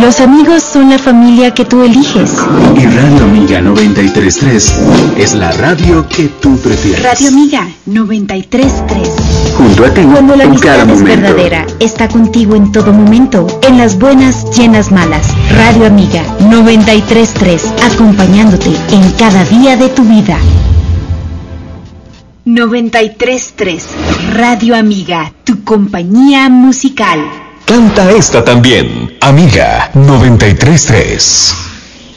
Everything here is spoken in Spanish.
Los amigos son la familia que tú eliges. Y Radio Amiga 93.3 es la radio que tú prefieres. Radio Amiga 93.3. Junto a ti Cuando la en cada amistad es momento. verdadera, está contigo en todo momento, en las buenas y en las malas. Radio Amiga 93.3, acompañándote en cada día de tu vida. 93.3, Radio Amiga, tu compañía musical. Canta esta también, Amiga 93.3.